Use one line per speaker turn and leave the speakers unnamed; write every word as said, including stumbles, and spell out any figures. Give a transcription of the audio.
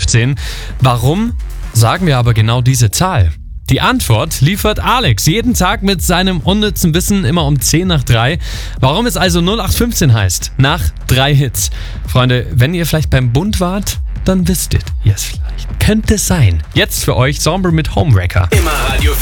fünfzehn. Warum sagen wir aber genau diese Zahl? Die Antwort liefert Alex jeden Tag mit seinem unnützen Wissen immer um zehn nach drei. Warum es also null acht fünfzehn heißt, nach drei Hits. Freunde, wenn ihr vielleicht beim Bund wart, dann wisstet ihr es vielleicht. Könnte es sein. Jetzt für euch Sombre mit Homewrecker.
Immer Radio